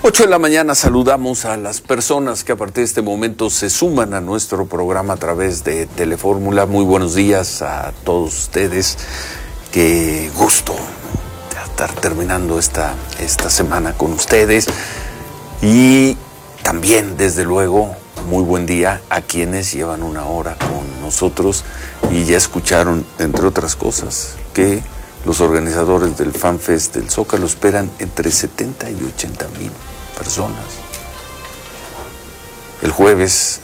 8 de la mañana saludamos a las personas que a partir de este momento se suman a nuestro programa a través de Telefórmula. Muy buenos días a todos ustedes. Qué gusto estar terminando esta semana con ustedes. Y también, desde luego, muy buen día a quienes llevan una hora con nosotros y ya escucharon, entre otras cosas, que los organizadores del FanFest del Zócalo esperan entre 70 y 80 mil personas. El jueves,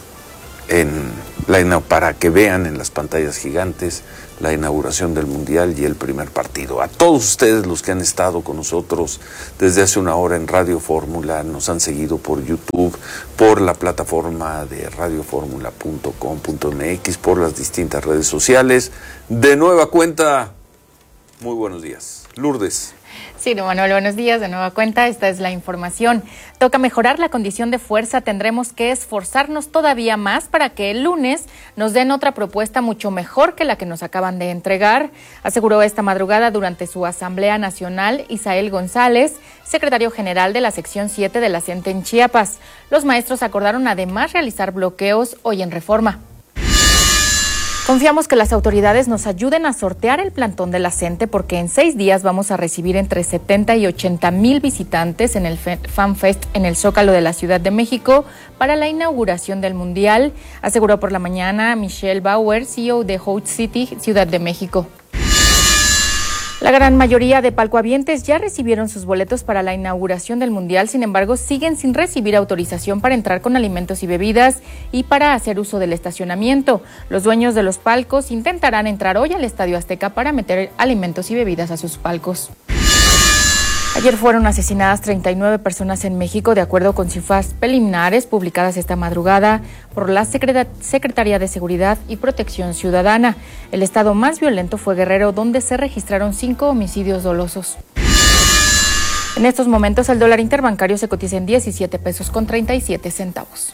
para que vean en las pantallas gigantes la inauguración del Mundial y el primer partido. A todos ustedes los que han estado con nosotros desde hace una hora en Radio Fórmula, nos han seguido por YouTube, por la plataforma de radioformula.com.mx, por las distintas redes sociales. De nueva cuenta, muy buenos días. Lourdes. Sí, Manuel, buenos días. De nueva cuenta, esta es la información. Toca mejorar la condición de fuerza. Tendremos que esforzarnos todavía más para que el lunes nos den otra propuesta mucho mejor que la que nos acaban de entregar, aseguró esta madrugada durante su Asamblea Nacional Isael González, secretario general de la sección 7 de la CENTE en Chiapas. Los maestros acordaron además realizar bloqueos hoy en Reforma. Confiamos que las autoridades nos ayuden a sortear el plantón de la CENTE porque en 6 días vamos a recibir entre 70 y 80 mil visitantes en el FanFest en el Zócalo de la Ciudad de México para la inauguración del Mundial, aseguró por la mañana Michelle Bauer, CEO de Host City, Ciudad de México. La gran mayoría de palcohabientes ya recibieron sus boletos para la inauguración del Mundial, sin embargo, siguen sin recibir autorización para entrar con alimentos y bebidas y para hacer uso del estacionamiento. Los dueños de los palcos intentarán entrar hoy al Estadio Azteca para meter alimentos y bebidas a sus palcos. Ayer fueron asesinadas 39 personas en México, de acuerdo con cifras preliminares publicadas esta madrugada por la Secretaría de Seguridad y Protección Ciudadana. El estado más violento fue Guerrero, donde se registraron 5 homicidios dolosos. En estos momentos, el dólar interbancario se cotiza en 17 pesos con 37 centavos.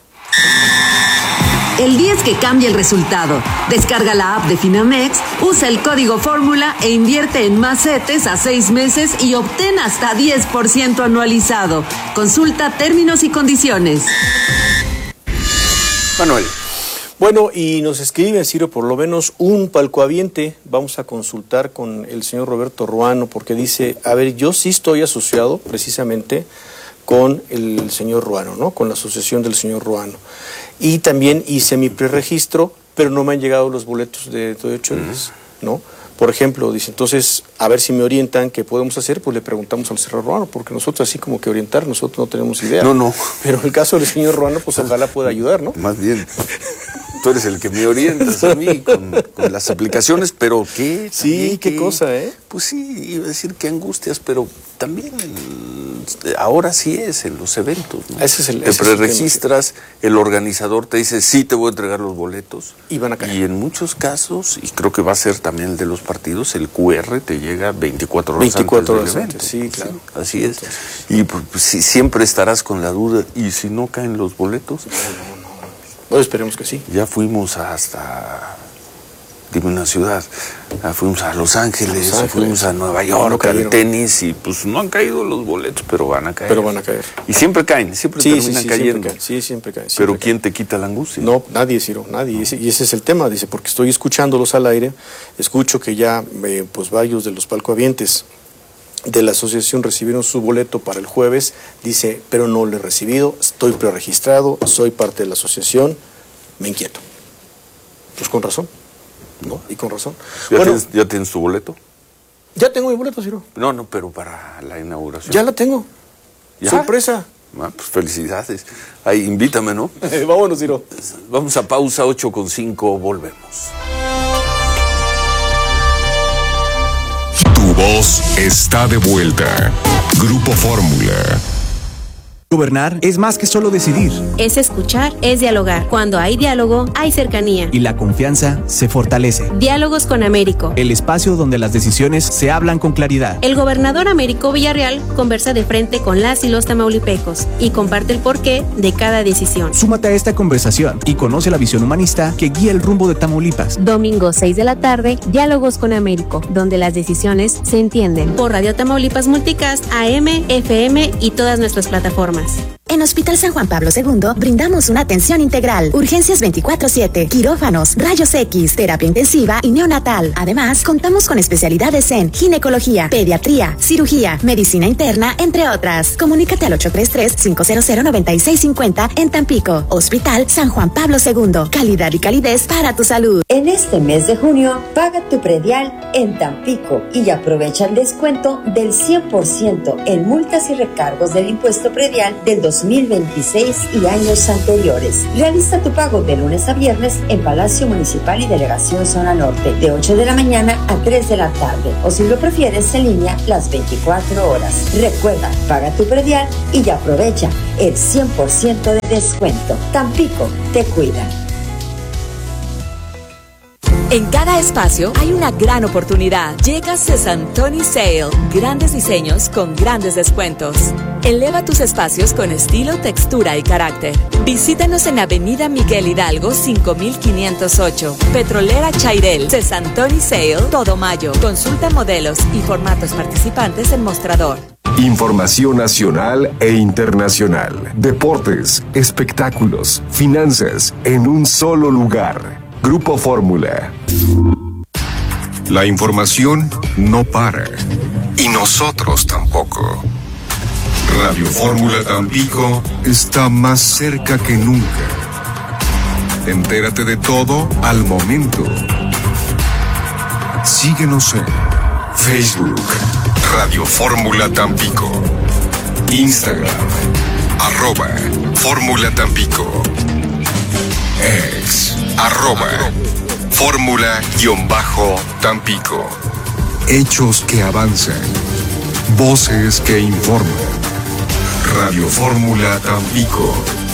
El 10 que cambia el resultado. Descarga la app de Finamex, usa el código Fórmula e invierte en más CETES a 6 meses y obtén hasta 10% anualizado. Consulta términos y condiciones. Manuel. Bueno, y nos escribe, Ciro, por lo menos un palcohabiente. Vamos a consultar con el señor Roberto Ruano porque dice, a ver, yo sí estoy asociado precisamente con el señor Ruano, ¿no? Con la asociación del señor Ruano. Y también hice mi preregistro, pero no me han llegado los boletos de 8 días, ¿no? Por ejemplo, dice, entonces, a ver si me orientan, ¿qué podemos hacer? Pues le preguntamos al señor Ruano, porque nosotros así como que orientar, nosotros no tenemos idea. No. Pero en el caso del señor Ruano, pues ojalá pueda ayudar, ¿no? Más bien, tú eres el que me orientas a mí con las aplicaciones, pero ¿qué? Sí, qué cosa, ¿eh? Pues sí, iba a decir que angustias, pero también ahora sí es en los eventos, ¿no? Te preregistras, el organizador te dice, sí, te voy a entregar los boletos. Y van a caer. Y en muchos casos, y creo que va a ser también el de los partidos, el QR te llega 24 horas antes del evento. Sí, claro. Sí, así es. Y pues, siempre estarás con la duda, ¿y si no caen los boletos? No. Bueno, esperemos que sí. Ya fuimos hasta, dime una ciudad, fuimos a Los Ángeles, fuimos a Nueva York, al tenis, y pues no han caído los boletos, pero van a caer. Y siempre caen, siempre terminan cayendo. Siempre caen. Pero ¿quién te quita la angustia? No, nadie, Ciro, nadie. Y ese es el tema, dice, porque estoy escuchándolos al aire, escucho que ya pues varios de los palcohabientes de la asociación recibieron su boleto para el jueves, dice, pero no lo he recibido, estoy preregistrado, soy parte de la asociación, me inquieto. Pues con razón, ¿no? Y con razón. ¿Ya tienes tu boleto? Ya tengo mi boleto, Ciro. No, pero para la inauguración. Ya la tengo. ¿Ya? Sorpresa. Pues felicidades. Ahí, invítame, ¿no? Vámonos, Ciro. Vamos a pausa, 8:05, volvemos. Tu voz está de vuelta. Grupo Fórmula. Gobernar es más que solo decidir. Es escuchar, es dialogar. Cuando hay diálogo, hay cercanía. Y la confianza se fortalece. Diálogos con Américo. El espacio donde las decisiones se hablan con claridad. El gobernador Américo Villarreal conversa de frente con las y los tamaulipecos y comparte el porqué de cada decisión. Súmate a esta conversación y conoce la visión humanista que guía el rumbo de Tamaulipas. Domingo 6 de la tarde, Diálogos con Américo, donde las decisiones se entienden. Por Radio Tamaulipas Multicast, AM, FM y todas nuestras plataformas. síntomas. En Hospital San Juan Pablo II brindamos una atención integral, urgencias 24/7, quirófanos, rayos X, terapia intensiva y neonatal. Además, contamos con especialidades en ginecología, pediatría, cirugía, medicina interna, entre otras. Comunícate al 833-500-9650 en Tampico. Hospital San Juan Pablo II, calidad y calidez para tu salud. En este mes de junio, paga tu predial en Tampico y aprovecha el descuento del 100% en multas y recargos del impuesto predial del 2026 y años anteriores. Realiza tu pago de lunes a viernes en Palacio Municipal y Delegación Zona Norte, de 8 de la mañana a 3 de la tarde, o si lo prefieres en línea las 24 horas. Recuerda, paga tu predial y aprovecha el 100% de descuento. Tampico te cuida. En cada espacio hay una gran oportunidad. Llega Sesantoni Sale. Grandes diseños con grandes descuentos. Eleva tus espacios con estilo, textura y carácter. Visítanos en Avenida Miguel Hidalgo 5508. Petrolera Chairel. Sesantoni Sale. Todo mayo. Consulta modelos y formatos participantes en mostrador. Información nacional e internacional. Deportes, espectáculos, finanzas, en un solo lugar. Grupo Fórmula. La información no para. Y nosotros tampoco. Radio Fórmula Tampico está más cerca que nunca. Entérate de todo al momento. Síguenos en Facebook, Radio Fórmula Tampico. Instagram, @Fórmula Tampico. Ex, @Fórmula-Tampico. Hechos que avanzan. Voces que informan. Radio Fórmula Tampico.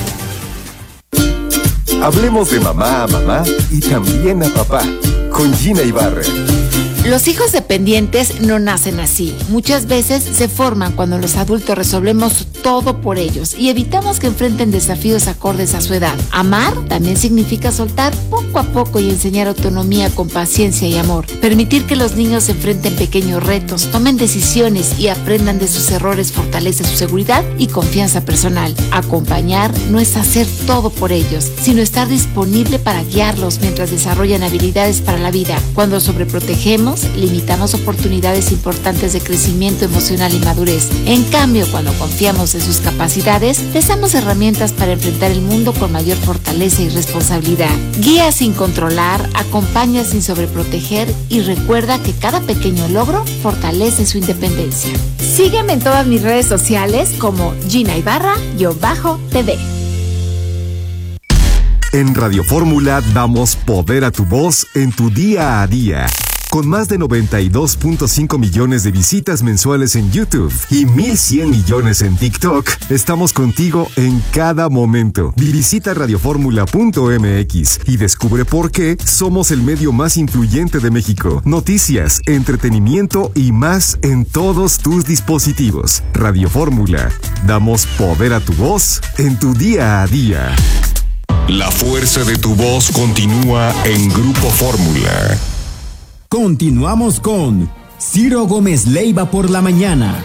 Hablemos de mamá a mamá y también a papá. Con Gina Ibarra. Los hijos dependientes no nacen así. Muchas veces se forman cuando los adultos resolvemos todo por ellos y evitamos que enfrenten desafíos acordes a su edad. Amar también significa soltar poco a poco y enseñar autonomía con paciencia y amor. Permitir que los niños enfrenten pequeños retos, tomen decisiones y aprendan de sus errores fortalece su seguridad y confianza personal. Acompañar no es hacer todo por ellos, sino estar disponible para guiarlos mientras desarrollan habilidades para la vida. Cuando sobreprotegemos, limitamos oportunidades importantes de crecimiento emocional y madurez. En cambio, cuando confiamos en sus capacidades, les damos herramientas para enfrentar el mundo con mayor fortaleza y responsabilidad. Guía sin controlar, acompaña sin sobreproteger y recuerda que cada pequeño logro fortalece su independencia. Sígueme en todas mis redes sociales como Gina Ibarra-TV. En Radio Fórmula damos poder a tu voz en tu día a día. Con más de 92.5 millones de visitas mensuales en YouTube y 1,100 millones en TikTok, estamos contigo en cada momento. Visita radioformula.mx y descubre por qué somos el medio más influyente de México. Noticias, entretenimiento y más en todos tus dispositivos. Radio Fórmula. Damos poder a tu voz en tu día a día. La fuerza de tu voz continúa en Grupo Fórmula. Continuamos con Ciro Gómez Leiva por la mañana.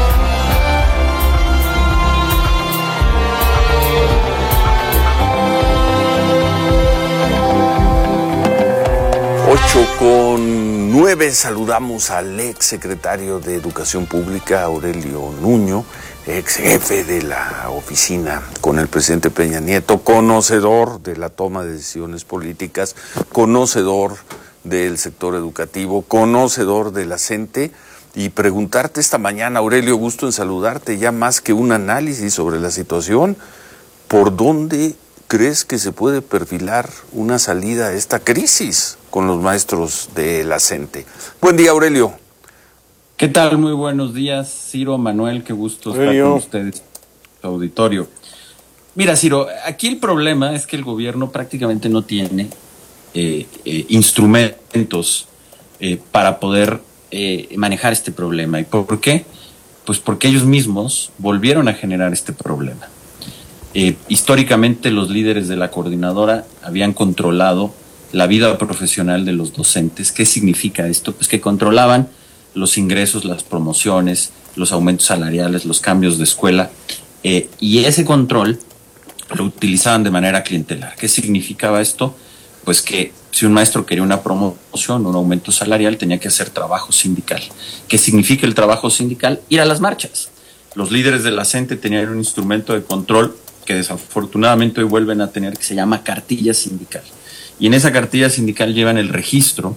Ocho con 9, saludamos al ex secretario de Educación Pública, Aurelio Nuño, ex jefe de la oficina con el presidente Peña Nieto, conocedor de la toma de decisiones políticas, conocedor del sector educativo, conocedor de la CENTE, y preguntarte esta mañana, Aurelio, gusto en saludarte, ya más que un análisis sobre la situación, ¿por dónde crees que se puede perfilar una salida a esta crisis con los maestros de la CENTE? Buen día, Aurelio. ¿Qué tal? Muy buenos días, Ciro, Manuel, qué gusto estar con ustedes, auditorio. Mira, Ciro, aquí el problema es que el gobierno prácticamente no tiene instrumentos para poder manejar este problema. ¿Y por qué? Pues porque ellos mismos volvieron a generar este problema. Históricamente los líderes de la coordinadora habían controlado la vida profesional de los docentes. ¿Qué significa esto? Pues que controlaban los ingresos, las promociones, los aumentos salariales, los cambios de escuela, y ese control lo utilizaban de manera clientelar. ¿Qué significaba esto? Pues que si un maestro quería una promoción, un aumento salarial, tenía que hacer trabajo sindical. ¿Qué significa el trabajo sindical? Ir a las marchas. Los líderes de la CENTE tenían un instrumento de control que desafortunadamente hoy vuelven a tener, que se llama cartilla sindical. Y en esa cartilla sindical llevan el registro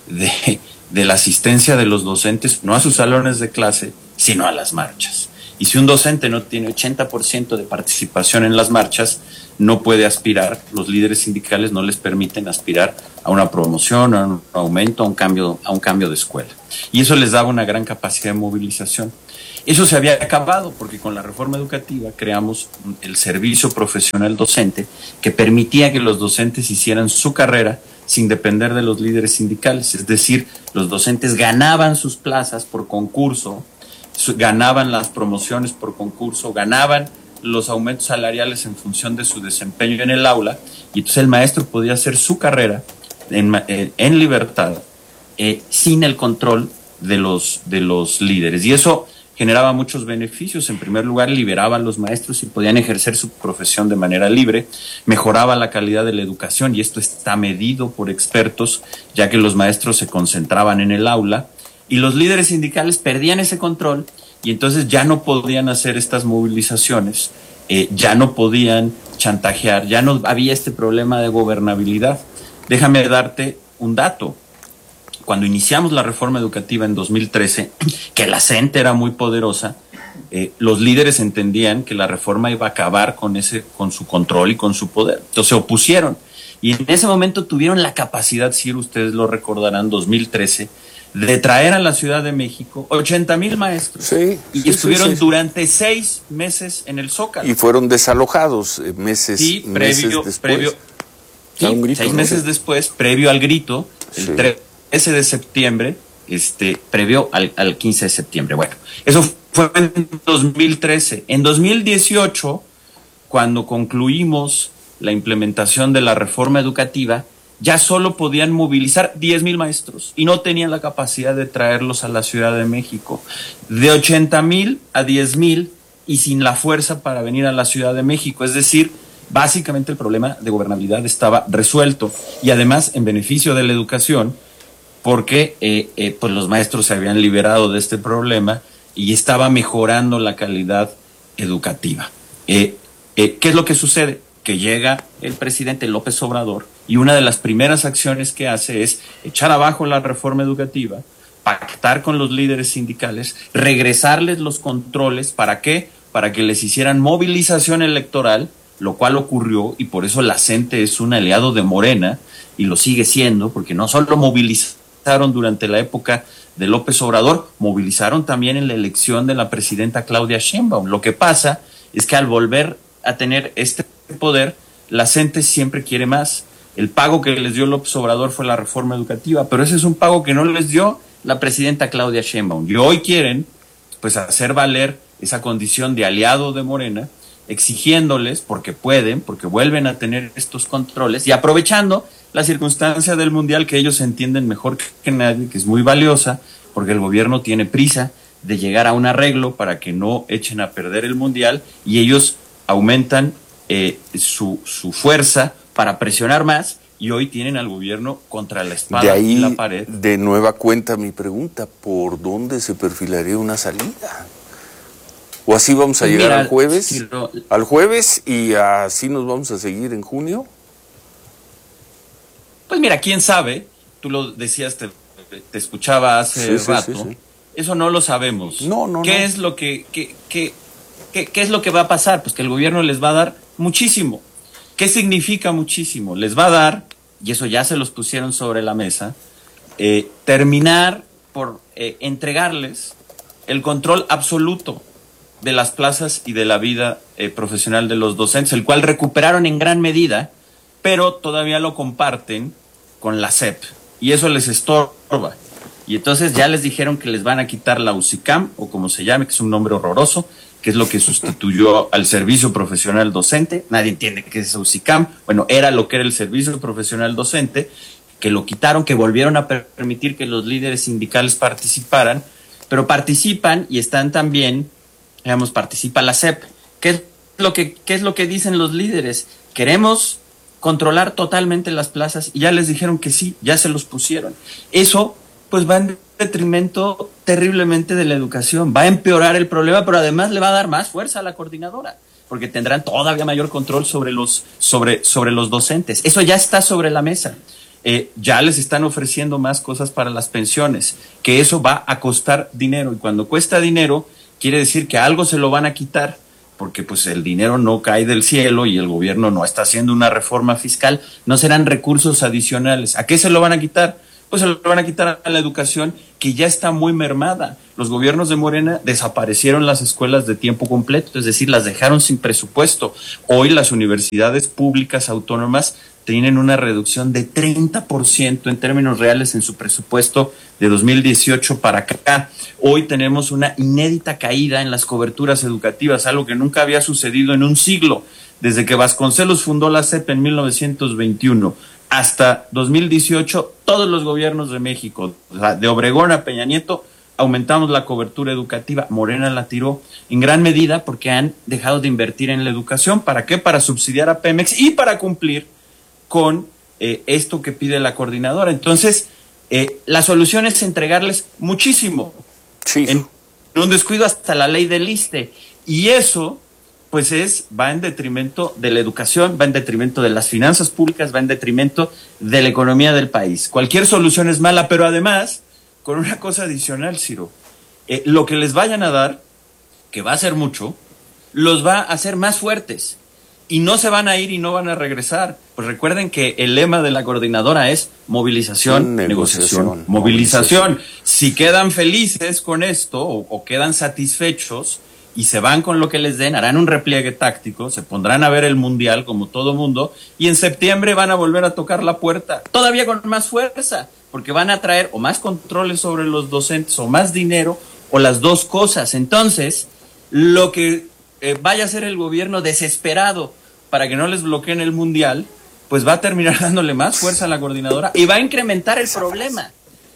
de la asistencia de los docentes, no a sus salones de clase, sino a las marchas. Y si un docente no tiene 80% de participación en las marchas, no puede aspirar, los líderes sindicales no les permiten aspirar a una promoción, a un aumento, a un cambio de escuela. Y eso les daba una gran capacidad de movilización. Eso se había acabado porque con la reforma educativa creamos el servicio profesional docente que permitía que los docentes hicieran su carrera sin depender de los líderes sindicales. Es decir, los docentes ganaban sus plazas por concurso, ganaban las promociones por concurso, ganaban los aumentos salariales en función de su desempeño en el aula, y entonces el maestro podía hacer su carrera en libertad, sin el control de los líderes. Y eso generaba muchos beneficios. En primer lugar, liberaba a los maestros y podían ejercer su profesión de manera libre, mejoraba la calidad de la educación, y esto está medido por expertos, ya que los maestros se concentraban en el aula, y los líderes sindicales perdían ese control, y entonces ya no podían hacer estas movilizaciones, ya no podían chantajear, ya no había este problema de gobernabilidad. Déjame darte un dato. Cuando iniciamos la reforma educativa en 2013, que la CENTE era muy poderosa, los líderes entendían que la reforma iba a acabar con su control y con su poder. Entonces se opusieron. Y en ese momento tuvieron la capacidad, si ustedes lo recordarán, 2013, de traer a la Ciudad de México 80,000 maestros. Y estuvieron durante 6 meses en el Zócalo. Y fueron desalojados meses después. 6 meses después, previo al grito, el 13 de septiembre, previo al 15 de septiembre. Bueno, eso fue en 2013. En 2018, cuando concluimos la implementación de la reforma educativa, ya solo podían movilizar 10,000 maestros y no tenían la capacidad de traerlos a la Ciudad de México. De 80,000 a 10,000 y sin la fuerza para venir a la Ciudad de México. Es decir, básicamente el problema de gobernabilidad estaba resuelto, y además en beneficio de la educación, porque pues los maestros se habían liberado de este problema y estaba mejorando la calidad educativa. ¿Qué es lo que sucede? Que llega el presidente López Obrador y una de las primeras acciones que hace es echar abajo la reforma educativa, pactar con los líderes sindicales, regresarles los controles. ¿Para qué? Para que les hicieran movilización electoral, lo cual ocurrió, y por eso la CENTE es un aliado de Morena, y lo sigue siendo, porque no solo movilizaron durante la época de López Obrador, movilizaron también en la elección de la presidenta Claudia Sheinbaum. Lo que pasa es que al volver a tener este poder, la CENTE siempre quiere más. El pago que les dio López Obrador fue la reforma educativa, pero ese es un pago que no les dio la presidenta Claudia Sheinbaum. Y hoy quieren pues hacer valer esa condición de aliado de Morena, exigiéndoles, porque pueden, porque vuelven a tener estos controles y aprovechando la circunstancia del mundial, que ellos entienden mejor que nadie, que es muy valiosa, porque el gobierno tiene prisa de llegar a un arreglo para que no echen a perder el mundial, y ellos aumentan su fuerza para presionar más, y hoy tienen al gobierno contra la espada y la pared. De nueva cuenta mi pregunta, ¿por dónde se perfilaría una salida? ¿O así vamos a llegar al jueves? ¿Al jueves y así nos vamos a seguir en junio? Pues mira, quién sabe, tú lo decías, te escuchaba hace rato, sí. Eso no lo sabemos. ¿Qué es lo que qué es lo que va a pasar? Pues que el gobierno les va a dar muchísimo. ¿Qué significa muchísimo? Les va a dar, y eso ya se los pusieron sobre la mesa, terminar por entregarles el control absoluto de las plazas y de la vida profesional de los docentes, el cual recuperaron en gran medida, pero todavía lo comparten con la SEP, y eso les estorba. Y entonces ya les dijeron que les van a quitar la UCICAM, o como se llame, que es un nombre horroroso, que es lo que sustituyó al servicio profesional docente. Nadie entiende qué es UCICAM. Bueno, era lo que era el servicio profesional docente, que lo quitaron, que volvieron a permitir que los líderes sindicales participaran, pero participan y están también, digamos, participa la SEP, ¿Qué es lo que dicen los líderes? Queremos controlar totalmente las plazas y ya les dijeron que sí, ya se los pusieron. Eso pues va en detrimento terriblemente de la educación, va a empeorar el problema, pero además le va a dar más fuerza a la coordinadora, porque tendrán todavía mayor control sobre los docentes. Eso ya está sobre la mesa. Ya les están ofreciendo más cosas para las pensiones, que eso va a costar dinero, y cuando cuesta dinero quiere decir que algo se lo van a quitar, porque pues el dinero no cae del cielo y el gobierno no está haciendo una reforma fiscal, no serán recursos adicionales. ¿A qué se lo van a quitar? Pues se lo van a quitar a la educación, que ya está muy mermada. Los gobiernos de Morena desaparecieron las escuelas de tiempo completo, es decir, las dejaron sin presupuesto. Hoy las universidades públicas autónomas tienen una reducción de 30% en términos reales en su presupuesto de 2018 para acá. Hoy tenemos una inédita caída en las coberturas educativas, algo que nunca había sucedido en un siglo. Desde que Vasconcelos fundó la SEP en 1921 hasta 2018, todos los gobiernos de México, o sea, de Obregón a Peña Nieto, aumentamos la cobertura educativa. Morena la tiró en gran medida porque han dejado de invertir en la educación. ¿Para qué? Para subsidiar a Pemex y para cumplir con esto que pide la coordinadora. Entonces, la solución es entregarles muchísimo. Sí. En un descuido hasta la ley del ISSSTE. Y eso, pues va en detrimento de la educación, va en detrimento de las finanzas públicas, va en detrimento de la economía del país. Cualquier solución es mala, pero además, con una cosa adicional, Ciro, lo que les vayan a dar, que va a ser mucho, los va a hacer más fuertes. Y no se van a ir y no van a regresar. Pues recuerden que el lema de la coordinadora es movilización, negociación, movilización. Si quedan felices con esto o quedan satisfechos y se van con lo que les den, harán un repliegue táctico, se pondrán a ver el mundial como todo mundo y en septiembre van a volver a tocar la puerta, todavía con más fuerza, porque van a traer o más controles sobre los docentes o más dinero o las dos cosas. Entonces, lo que vaya a hacer el gobierno desesperado para que no les bloqueen el mundial, pues va a terminar dándole más fuerza a la coordinadora y va a incrementar el problema.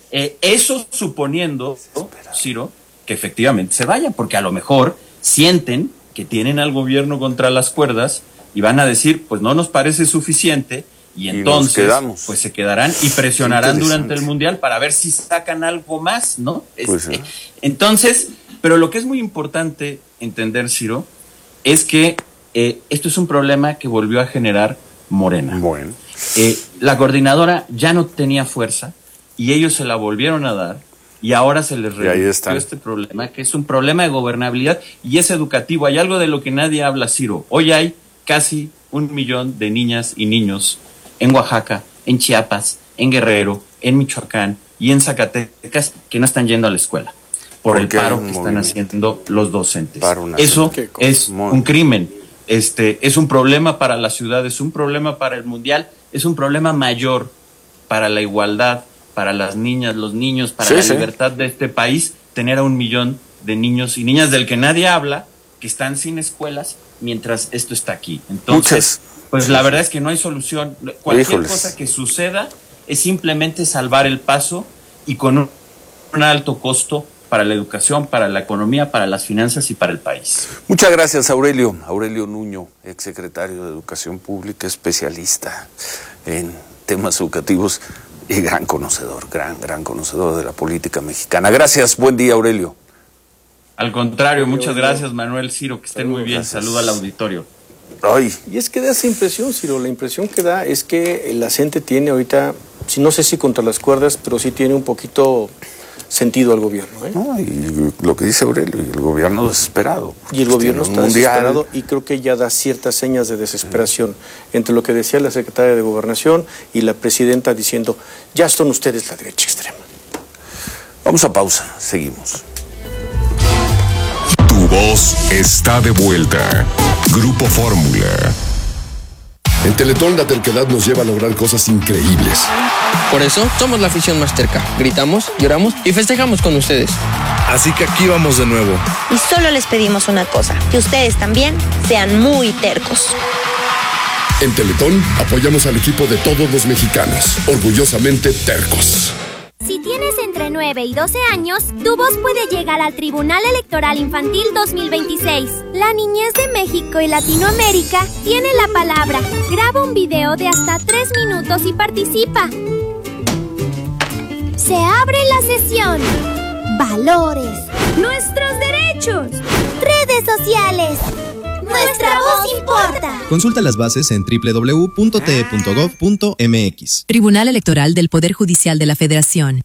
Eso suponiendo, Ciro, que efectivamente se vayan, porque a lo mejor sienten que tienen al gobierno contra las cuerdas y van a decir, pues no nos parece suficiente, y entonces pues se quedarán y presionarán durante el mundial para ver si sacan algo más, ¿no? Pues, entonces, pero lo que es muy importante entender, Ciro, es que esto es un problema que volvió a generar Morena. Bueno. La coordinadora ya no tenía fuerza y ellos se la volvieron a dar y ahora se les revirtió este problema, que es un problema de gobernabilidad y es educativo. Hay algo de lo que nadie habla, Ciro. Hoy hay casi 1 millón de niñas y niños en Oaxaca, en Chiapas, en Guerrero, en Michoacán y en Zacatecas que no están yendo a la escuela por el paro que están haciendo los docentes. Eso es un crimen. Es un problema para la ciudad, es un problema para el mundial, es un problema mayor para la igualdad, para las niñas, los niños, para la libertad de este país, tener a 1 millón de niños y niñas del que nadie habla, que están sin escuelas mientras esto está aquí. Entonces, pues la verdad es que no hay solución. Cualquier cosa que suceda es simplemente salvar el paso y con un alto costo para la educación, para la economía, para las finanzas y para el país. Muchas gracias, Aurelio. Aurelio Nuño, exsecretario de Educación Pública, especialista en temas educativos y gran conocedor de la política mexicana. Gracias, buen día, Aurelio. Al contrario, muchas gracias, Manuel, Ciro, que estén muy bien. Saludo al auditorio. Ay. Y es que da esa impresión, Ciro, la impresión que da es que la gente tiene ahorita, no sé si contra las cuerdas, pero sí tiene un poquito sentido al gobierno. No, y lo que dice Aurelio, el gobierno desesperado. Y el gobierno está desesperado y creo que ya da ciertas señas de desesperación entre lo que decía la secretaria de Gobernación y la presidenta diciendo, ya son ustedes la derecha extrema. Vamos a pausa, seguimos. Tu voz está de vuelta. Grupo Fórmula. En Teletón la terquedad nos lleva a lograr cosas increíbles. Por eso somos la afición más terca. Gritamos, lloramos y festejamos con ustedes. Así que aquí vamos de nuevo. Y solo les pedimos una cosa, que ustedes también sean muy tercos. En Teletón apoyamos al equipo de todos los mexicanos, orgullosamente tercos. Si tienes entre 9 9 y 12 años, tu voz puede llegar al Tribunal Electoral Infantil 2026. La niñez de México y Latinoamérica tiene la palabra. Graba un video de hasta 3 minutos y participa. Se abre la sesión. Valores. Nuestros derechos. Redes sociales. Nuestra voz importa. Consulta las bases en www.te.gov.mx. Tribunal Electoral del Poder Judicial de la Federación.